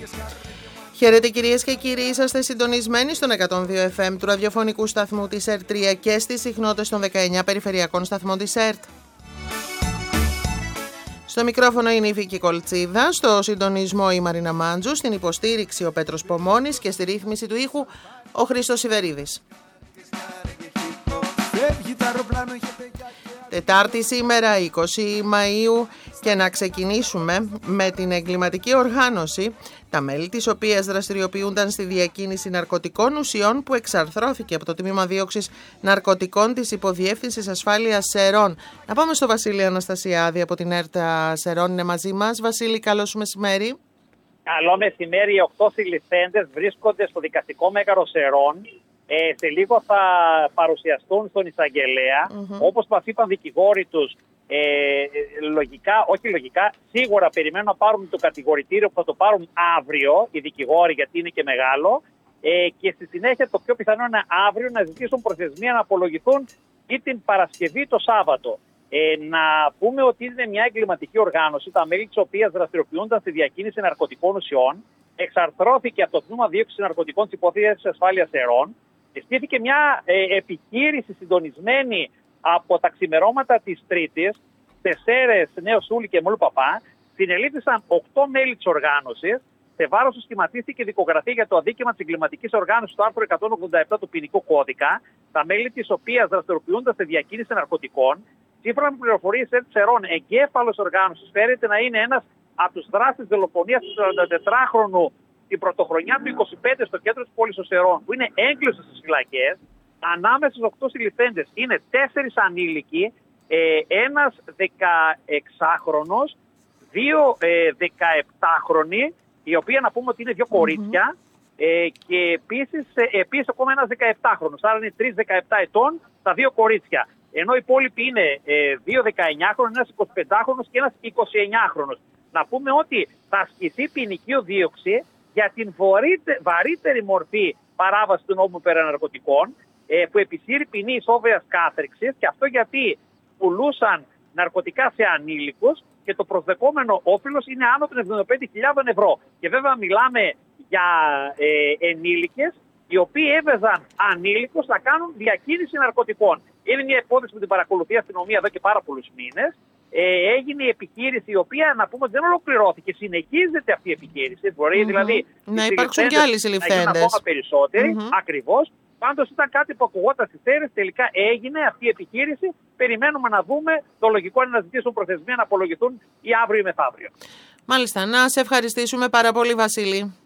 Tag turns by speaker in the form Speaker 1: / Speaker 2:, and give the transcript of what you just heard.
Speaker 1: Χαίρετε κυρίες και κύριοι, είσαστε συντονισμένοι στον 102 FM του ραδιοφωνικού σταθμού της ΕΡΤ3 και στις συχνότητες των 19 περιφερειακών σταθμών της ΕΡΤ. Στο μικρόφωνο είναι η Βίκη Κολτσίδα, στο συντονισμό η Μαρίνα Μάντζου, στην υποστήριξη ο Πέτρος Πομώνης και στη ρύθμιση του ήχου ο Χρήστος Σιβερίδης. Τετάρτη σήμερα, 20 Μαΐου, και να ξεκινήσουμε με την εγκληματική οργάνωση, τα μέλη της οποίας δραστηριοποιούνταν στη διακίνηση ναρκωτικών ουσιών, που εξαρθρώθηκε από το Τμήμα Δίωξης Ναρκωτικών της Υποδιεύθυνσης Ασφάλειας Σερών. Να πάμε στο Βασίλη Αναστασιάδη από την ΕΡΤ Σερών, είναι μαζί μας. Βασίλη, καλό σου μεσημέρι.
Speaker 2: Καλό μεσημέρι. Οι 8 συλληφθέντες βρίσκονται στο δικαστικό μέγαρο Σερών. Σε λίγο θα παρουσιαστούν στον εισαγγελέα. Όπως μας είπαν δικηγόροι τους, σίγουρα περιμένουν να πάρουν το κατηγορητήριο, που θα το πάρουν αύριο οι δικηγόροι, γιατί είναι και μεγάλο. Και στη συνέχεια το πιο πιθανό είναι αύριο να ζητήσουν προθεσμία να απολογηθούν ή την Παρασκευή το Σάββατο. Να πούμε ότι είναι μια εγκληματική οργάνωση, τα μέλη της οποίας δραστηριοποιούνταν στη διακίνηση ναρκωτικών ουσιών. Εξαρθρώθηκε από το Τμήμα Δίωξης Ναρκωτικών της Υποδιεύθυνσης Ασφάλειας Σερών. Στήθηκε μια επιχείρηση συντονισμένη από τα ξημερώματα της Τρίτης, σε Σέρες, Νέο Σούλη και Μολού Παπά. Συνελήφθησαν 8 μέλη της οργάνωσης. Σε βάρος του σχηματίστηκε δικογραφία για το αδίκημα της εγκληματικής οργάνωσης, το άρθρο 187 του ποινικού κώδικα, τα μέλη της οποίας δραστηριοποιούνταν στη διακίνηση ναρκωτικών. Σύμφωνα με πληροφορίες της Σερών, εγκέφαλος οργάνωσης φέρεται να είναι ένας από τους δράστες δολοφονίας του 44χρονου την πρωτοχρονιά του 25 στο κέντρο της πόλης των Σερών, που είναι έγκλειστος στις φυλακές. Ανάμεσα στους 8 συλληφθέντες είναι 4 ανήλικοι, ένας 16χρονος, 2 17χρονοι, οι οποίοι να πούμε ότι είναι 2 κορίτσια, και επίσης ακόμα ένας 17χρονος, άρα είναι 3 17 ετών, τα 2 κορίτσια. Ενώ οι υπόλοιποι είναι 2 19χρονοι, ένας 25χρονος και ένας 29χρονος. Να πούμε ότι θα ασκηθεί ποινική δίωξη για την βαρύτερη μορφή παράβαση του νόμου περί ναρκωτικών, που επισύρει ποινή ισόβιας κάθριξης, και αυτό γιατί πουλούσαν ναρκωτικά σε ανήλικους και το προσδεκόμενο όφελος είναι άνω των 75.000 ευρώ. Και βέβαια μιλάμε για ενήλικες οι οποίοι έβαιζαν ανήλικους να κάνουν διακίνηση ναρκωτικών. Είναι μια υπόθεση που την παρακολουθεί η αστυνομία εδώ και πάρα πολλούς μήνες. Έγινε η επιχείρηση, η οποία να πούμε δεν ολοκληρώθηκε, συνεχίζεται αυτή η επιχείρηση. Μπορεί δηλαδή
Speaker 1: να υπάρξουν και άλλοι συλληφθέντες. Να γίνουν
Speaker 2: ακόμα περισσότεροι, ακριβώς. Πάντως ήταν κάτι που ακουγόταν στις Σέρες, τελικά έγινε αυτή η επιχείρηση. Περιμένουμε να δούμε. Το λογικό είναι να ζητήσουν προθεσμία να απολογηθούν ή αύριο ή μεθαύριο.
Speaker 1: Μάλιστα. Να σε ευχαριστήσουμε πάρα πολύ, Βασίλη.